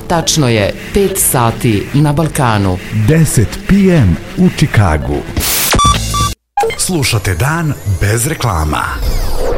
Tačno je 5 sati na Balkanu. 10 p.m. u Čikagu. Slušate Dan bez reklama.